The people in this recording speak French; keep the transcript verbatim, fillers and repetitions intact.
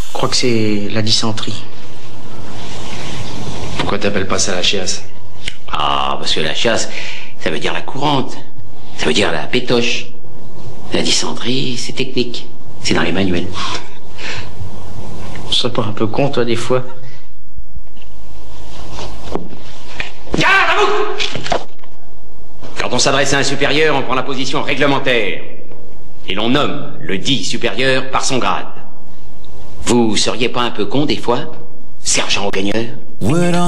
Je crois que c'est la dysenterie. Pourquoi t'appelles pas ça la chiasse? Ah, parce que la chasse, ça veut dire la courante. Ça veut dire la pétoche. La dysenterie, c'est technique. C'est dans les manuels. Tu serais pas un peu con, toi, des fois? Garde à vous! Quand on s'adresse à un supérieur, on prend la position réglementaire. Et l'on nomme le dit supérieur par son grade. Vous seriez pas un peu con, des fois, sergent au gagneur?